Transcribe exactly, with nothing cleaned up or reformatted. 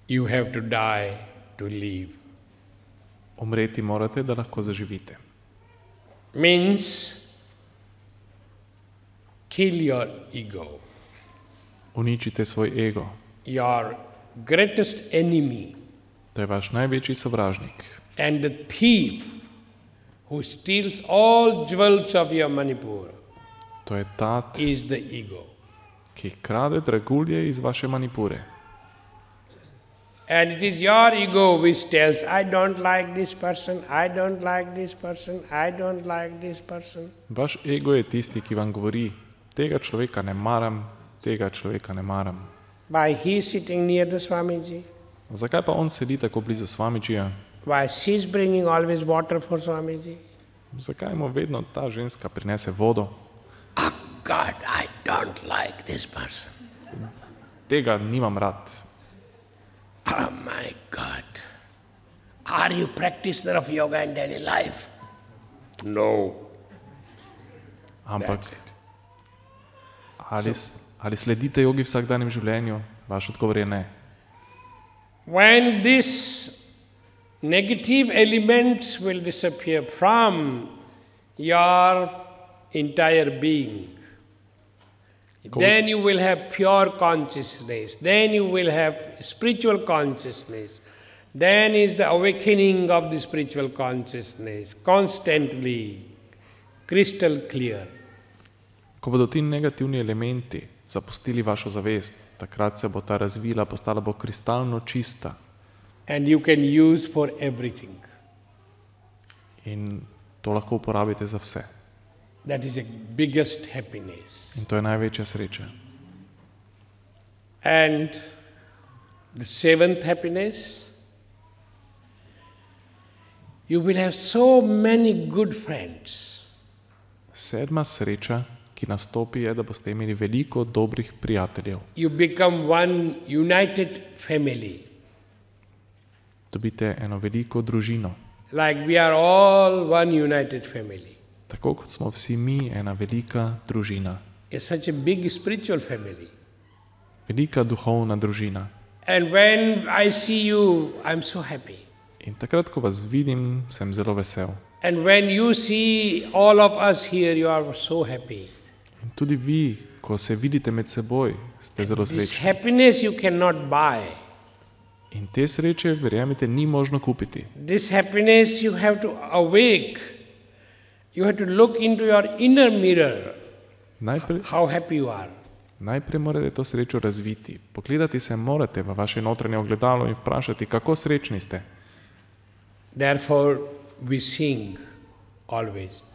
You have to die to live. Umreti morate, da lahko zaživite. Means kill your ego. Uničite svoj ego. Your greatest enemy. To je vaš največji sovražnik. And the thief who steals all jewels of your Manipur. To je ta, is the ego. ki krade dragulje iz vaše Manipure. And it is your ego which tells, I don't like this person, I don't like this person, I don't like this person. Vaš ego je tisti, ki vam govori, tega človeka ne maram, tega človeka ne maram. Why he is sitting near the Swamiji? Zakaj pa on sedi tako blizu Swamijija? Why she is bringing always water for Swamiji? Zakaj mu vedno ta ženska prinese vodo? Oh God, I don't like this person. Tega nimam rad. Oh my God. Are you practitioner of yoga in daily life? No. Ampak, That's it. ali, ali sledite jogi v vsakdanjem življenju? Vaš odgovor je ne. When these negative elements will disappear from your entire being, Ko- then you will have pure consciousness, then you will have spiritual consciousness, then is the awakening of the spiritual consciousness, constantly, crystal clear. Ko bodo ti negativni elementi zapustili vašo zavest, takrat se bo ta razvila, postala bo kristalno čista And you can use for everything. in to lahko uporabite za vse. That is the biggest happiness. In to je največja sreča. And the seventh happiness, you will have so many good friends. Sedma sreča, ki nastopi, je, da boste imeli veliko dobrih prijateljev. You become one united family. Dobite eno veliko družino. Like we are all one united family. Tako kot smo vsi mi ena velika družina. It's such a big spiritual family. Velika duhovna družina. And when I see you, I'm so happy. In takrat, ko vas vidim, sem zelo vesel. And when you see all of us here, you are so happy. In tudi vi, ko se vidite med seboj, ste zelo This srečni. happiness you cannot buy. In te sreče, verjamite, ni možno kupiti. This happiness you have to awake. You have to look into your inner mirror, Najprej, how happy you are. najprej morate to srečo razviti. Pogledati se morate v vaše notranje ogledalo in vprašati, kako srečni ste. Therefore, we sing always.